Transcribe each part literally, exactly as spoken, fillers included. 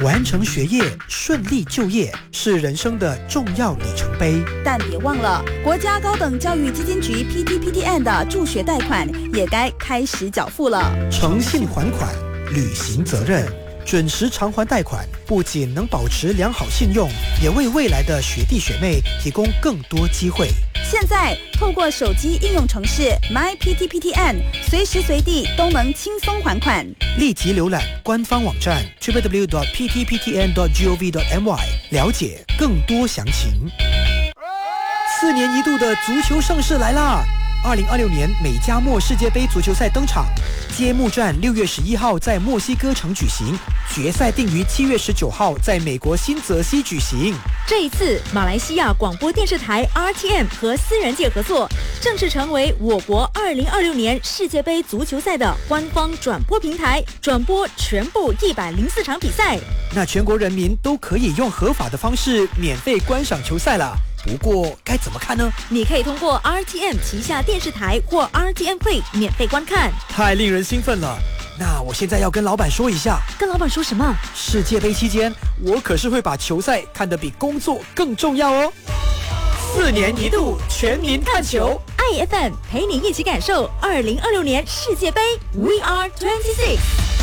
完成学业，顺利就业是人生的重要里程碑。 但别忘了，国家高等教育基金局 P T P T N 的助学贷款也该开始缴付了。 诚信还款，履行责任，准时偿还贷款，不仅能保持良好信用，也为未来的学弟学妹提供更多机会。 现在透过手机应用程式 My P T P T N， 随时随地都能轻松还款。 立即浏览官方网站 double-u double-u double-u dot p t p t n dot gov dot m y 了解更多详情。四年一度的足球盛事来啦！二零二六年美加墨世界杯足球赛登场，揭幕战六月十一号在墨西哥城举行，决赛定于七月十九号在美国新泽西举行。 这一次，马来西亚广播电视台 R T M 和私人界合作，正式成为我国二零二六年世界杯足球赛的官方转播平台，转播全部一百零四场比赛。 那全国人民都可以用合法的方式免费观赏球赛了。不过该怎么看呢？ 你可以通过 R T M 旗下电视台或 R T M Play 免费观看。 太令人兴奋了！那我现在要跟老板说一下。 跟老板说什么？ 世界杯期间，我可是会把球赛看得比工作更重要哦。四年一度全民看球 ，I F M 陪你一起感受二零二六年世界杯 We Are twenty-six。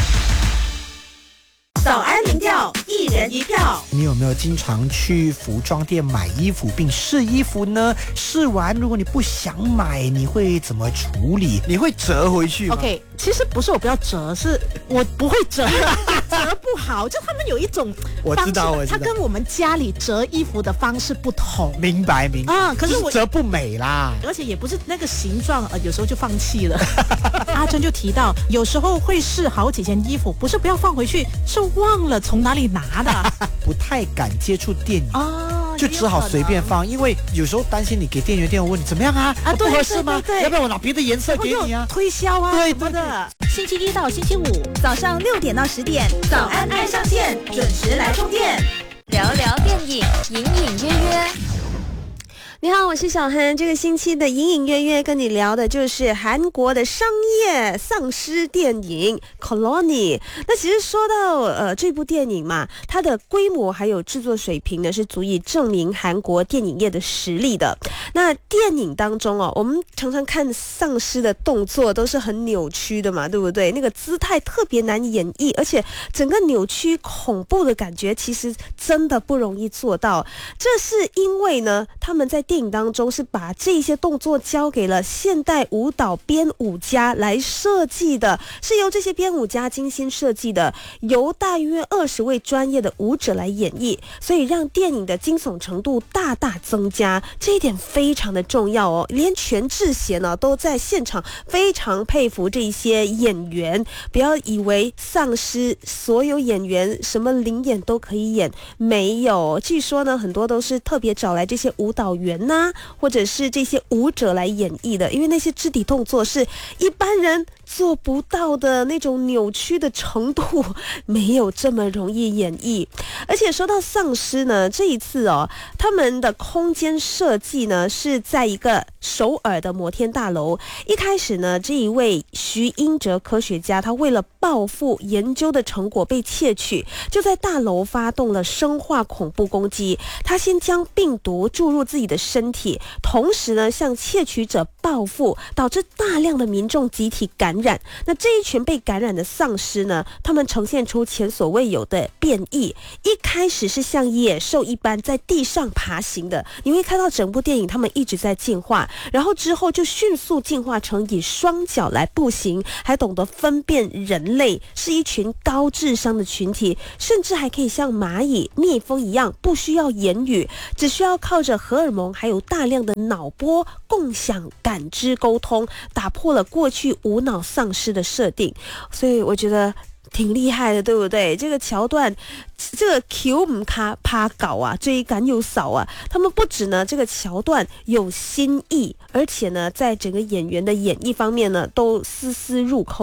早安民调，一人一票。 你有没有经常去服装店买衣服并试衣服呢？试完如果你不想买，你会怎么处理？你会折回去吗 ？OK， 其实不是我不要折，是我不会折，折不好。就他们有一种我知道，我知道， 它跟我们家里折衣服的方式不同。 明白明白啊，可是我折不美啦， 而且也不是那个形状，呃，有时候就放弃了。阿珍就提到，有时候会试好几件衣服，不是不要放回去，是忘了从哪里拿的， 不太敢接触电影哦， 就只好随便放，因为有时候担心你给店员电话问你怎么样啊， 啊， 不合适吗？ 对对对， 要不然我拿别的颜色给你啊， 推销啊， 对对的。星期一到星期五早上六点到十点，早安爱上线，准时来充电， 聊聊电影，隐隐约约。 你好，我是小涵。这个星期的隐隐约约跟你聊的就是韩国的商业丧尸电影《Colony》。那其实说到呃这部电影嘛，它的规模还有制作水平呢，是足以证明韩国电影业的实力的。那电影当中哦，我们常常看丧尸的动作都是很扭曲的嘛，对不对？那个姿态特别难演绎，而且整个扭曲恐怖的感觉，其实真的不容易做到。这是因为呢，他们在电影当中是把这些动作交给了现代舞蹈编舞家来设计的，是由这些编舞家精心设计的，由大约二十位专业的舞者来演绎，所以让电影的惊悚程度大大增加，这一点非常的重要哦。连全智贤呢都在现场非常佩服这些演员，不要以为丧尸所有演员什么灵演都可以演，没有，据说呢很多都是特别找来这些舞蹈员呐、啊，或者是这些舞者来演绎的，因为那些肢体动作是一般人做不到的，那种扭曲的程度没有这么容易演绎。而且说到丧尸呢，这一次哦，他们的空间设计呢是在一个首尔的摩天大楼。一开始呢，这一位徐英哲科学家，他为了报复研究的成果被窃取，就在大楼发动了生化恐怖攻击。他先将病毒注入自己的身体，同时呢向窃取者报复，导致大量的民众集体感染。那这一群被感染的丧尸呢，他们呈现出前所未有的变异。一开始是像野兽一般在地上爬行的，你会看到整部电影他们一直在进化，然后之后就迅速进化成以双脚来步行，还懂得分辨人类，是一群高智商的群体，甚至还可以像蚂蚁、蜜蜂一样不需要言语，只需要靠着荷尔蒙还有大量的脑波共享感知沟通，打破了过去无脑丧尸的设定。所以我觉得挺厉害的，对不对？这个桥段，这个 Q 唔卡趴搞啊，追赶又少啊。他们不止呢，这个桥段有新意，而且呢，在整个演员的演绎方面呢，都丝丝入扣的。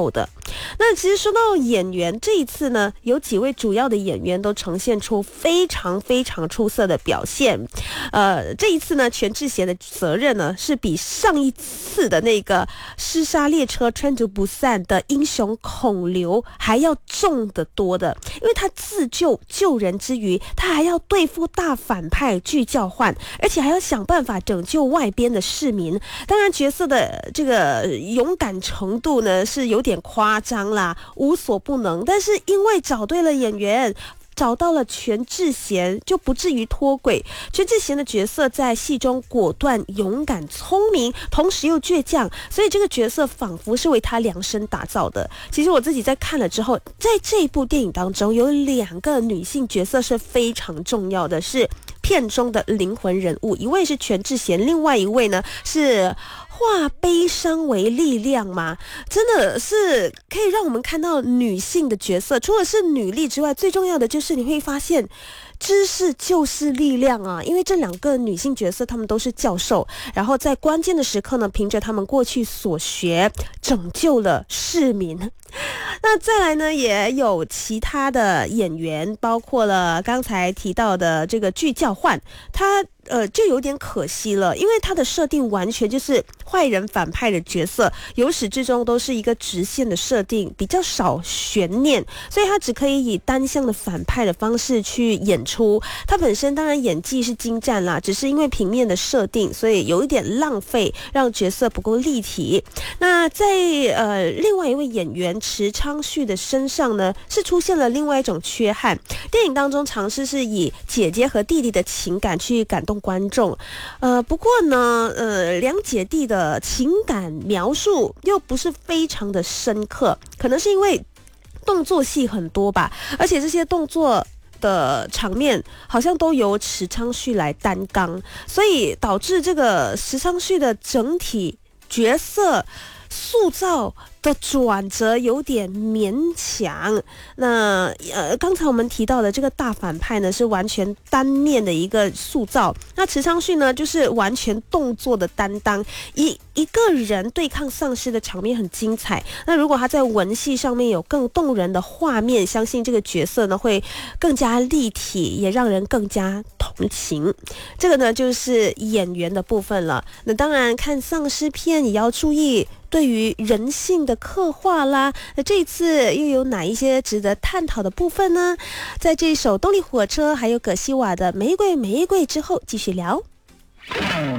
那其实说到演员，这一次呢，有几位主要的演员都呈现出非常非常出色的表现。呃，这一次呢，全智贤的责任呢是比上一次的那个尸杀列车川久不散的英雄孔刘还要重得多的，因为他自救救人之余，他还要对付大反派巨教唤，而且还要想办法拯救外边的市民。当然，角色的这个勇敢程度呢是有点夸张啦，无所不能。但是因为找对了演员，找到了全智贤，就不至于脱轨。全智贤的角色在戏中果断、勇敢、聪明，同时又倔强，所以这个角色仿佛是为他量身打造的。其实我自己在看了之后，在这部电影当中，有两个女性角色是非常重要的，是片中的灵魂人物，一位是全智贤，另外一位呢是化悲伤为力量嘛，真的是可以让我们看到女性的角色，除了是女力之外，最重要的就是你会发现知识就是力量啊！因为这两个女性角色，她们都是教授，然后在关键的时刻呢，凭着她们过去所学，拯救了市民。那再来呢，也有其他的演员，包括了刚才提到的这个巨教唤，他呃就有点可惜了，因为他的设定完全就是坏人反派的角色，由始至终都是一个直线的设定，比较少悬念，所以他只可以以单向的反派的方式去演出。他本身当然演技是精湛啦，只是因为平面的设定，所以有一点浪费，让角色不够立体。那在呃另外一位演员池昌旭的身上呢，是出现了另外一种缺憾。电影当中尝试是以姐姐和弟弟的情感去感动观众，呃，不过呢，呃，两姐弟的情感描述又不是非常的深刻，可能是因为动作戏很多吧，而且这些动作的场面好像都由池昌旭来担纲，所以导致这个池昌旭的整体角色塑造的转折有点勉强。那呃，刚才我们提到的这个大反派呢，是完全单面的一个塑造。那池昌旭呢，就是完全动作的担当，一一个人对抗丧尸的场面很精彩。那如果他在文戏上面有更动人的画面，相信这个角色呢会更加立体，也让人更加同情。这个呢就是演员的部分了。那当然看丧尸片也要注意对于人性的刻画啦，那这一次又有哪一些值得探讨的部分呢？在这一首动力火车还有葛西瓦的玫瑰玫瑰之后继续聊。